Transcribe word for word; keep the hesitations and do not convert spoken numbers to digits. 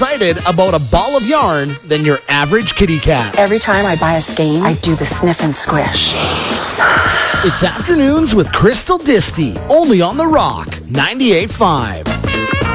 excited about a ball of yarn than your average kitty cat. Every time I buy a skein, I do the sniff and squish. It's Afternoons with Crystal Disty, only on The Rock, ninety-eight point five.